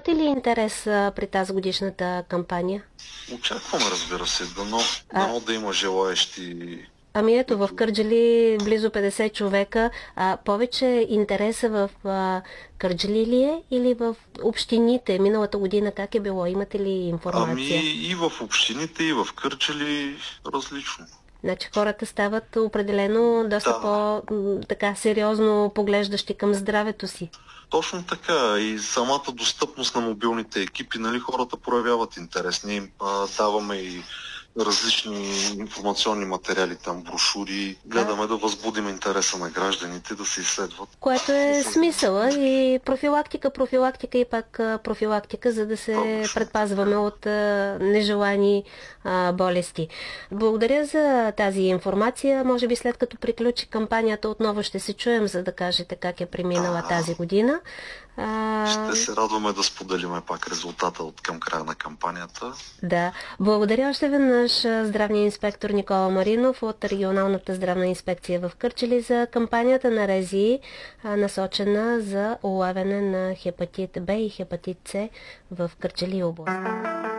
Очаквате ли интерес при тази годишната кампания? Очакваме, разбира се, дано да има желаещи. Ами ето, в Кърджали близо 50 човека. Повече интереса в Кърджали ли е или в общините? Миналата година как е било? Имате ли информация? И в общините, и в Кърджали различно. Значи хората стават определено доста Да, така сериозно поглеждащи към здравето си. точно така. И самата достъпност на мобилните екипи, нали, хората проявяват интерес. Ние им даваме и различни информационни материали, там брошури. Гледаме да възбудим интереса на гражданите да се изследват. Което е смисъла и профилактика и пак профилактика, за да се Точно. предпазваме от нежелани болести. Благодаря за тази информация. Може би след като приключи кампанията отново ще се чуем, за да кажете как е преминала Да, тази година. ще се радваме да споделиме пак резултата от към края на кампанията. Да, благодаря още веднъж здравния инспектор Никола Маринов от регионалната здравна инспекция в Кърджали за кампанията на РЗИ, насочена за улавяне на хепатит Б и хепатит С в Кърджали област.